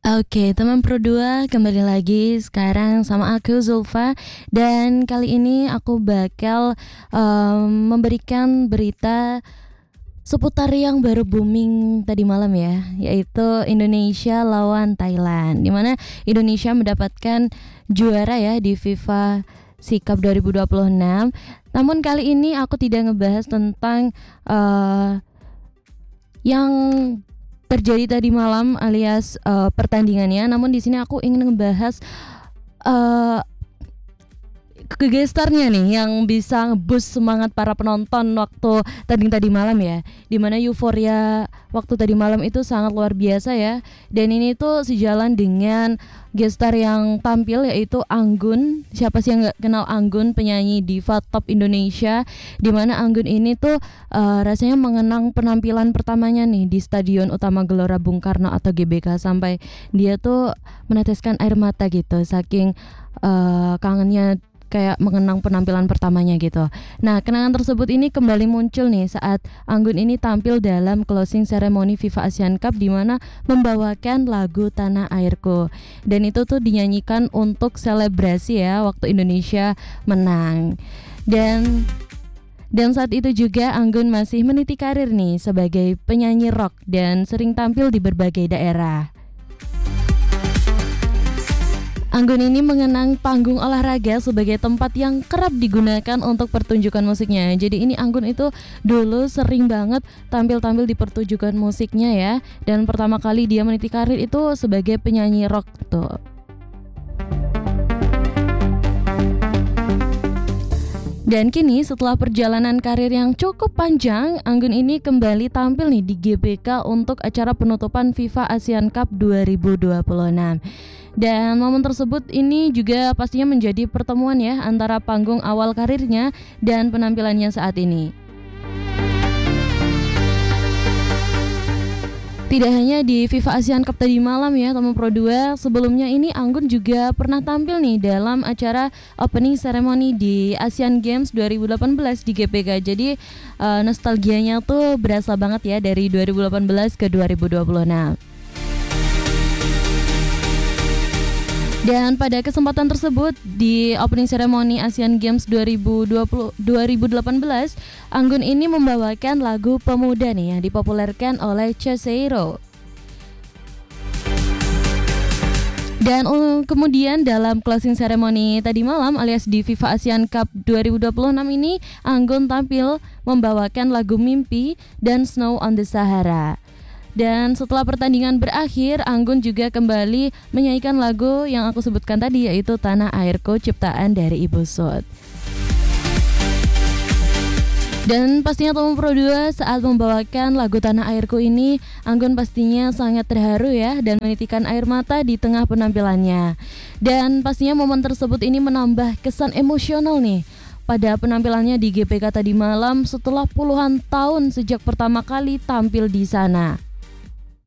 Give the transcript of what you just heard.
Oke, teman Pro 2 kembali lagi sekarang sama aku Zulfa, dan kali ini aku bakal memberikan berita seputar yang baru booming tadi malam ya, yaitu Indonesia lawan Thailand, di mana Indonesia mendapatkan juara ya di FIFA SEA Cup 2026. Namun kali ini aku tidak ngebahas tentang yang terjadi tadi malam alias pertandingannya, namun di sini aku ingin ngebahas uh, gestarnya nih yang bisa ngeboost semangat para penonton waktu tadi malam ya, dimana euforia waktu tadi malam itu sangat luar biasa ya. Dan ini tuh sejalan dengan gestar yang tampil, yaitu Anggun. Siapa sih yang gak kenal Anggun, penyanyi diva top Indonesia, dimana Anggun ini tuh rasanya mengenang penampilan pertamanya nih di Stadion Utama Gelora Bung Karno atau GBK, sampai dia tuh meneteskan air mata gitu saking kangennya kayak mengenang penampilan pertamanya gitu. Nah, kenangan tersebut ini kembali muncul nih saat Anggun ini tampil dalam closing ceremony FIFA Asian Cup, di mana membawakan lagu Tanah Airku. Dan itu tuh dinyanyikan untuk selebrasi ya waktu Indonesia menang. Dan saat itu juga Anggun masih meniti karir nih sebagai penyanyi rock dan sering tampil di berbagai daerah. Anggun ini mengenang panggung olahraga sebagai tempat yang kerap digunakan untuk pertunjukan musiknya. Jadi ini Anggun itu dulu sering banget tampil-tampil di pertunjukan musiknya ya. Dan pertama kali dia meniti karir itu sebagai penyanyi rock tuh. Dan kini setelah perjalanan karir yang cukup panjang, Anggun ini kembali tampil nih di GBK untuk acara penutupan FIFA Asian Cup 2026. Dan momen tersebut ini juga pastinya menjadi pertemuan ya antara panggung awal karirnya dan penampilannya saat ini. Tidak hanya di FIFA Asian Cup tadi malam ya teman Pro 2, sebelumnya ini Anggun juga pernah tampil nih dalam acara opening ceremony di Asian Games 2018 di GBK. Jadi nostalgianya tuh berasa banget ya dari 2018 ke 2026. Dan pada kesempatan tersebut di opening ceremony Asian Games 2018, Anggun ini membawakan lagu Pemuda nih yang dipopulerkan oleh Chesero. Dan kemudian dalam closing ceremony tadi malam alias di FIFA Asian Cup 2026 ini, Anggun tampil membawakan lagu Mimpi dan Snow on the Sahara. Dan setelah pertandingan berakhir, Anggun juga kembali menyanyikan lagu yang aku sebutkan tadi, yaitu Tanah Airku ciptaan dari Ibu Sud. Dan pastinya teman Pro 2 saat membawakan lagu Tanah Airku ini, Anggun pastinya sangat terharu ya dan menitikan air mata di tengah penampilannya. Dan pastinya momen tersebut ini menambah kesan emosional nih pada penampilannya di GBK tadi malam setelah puluhan tahun sejak pertama kali tampil di sana.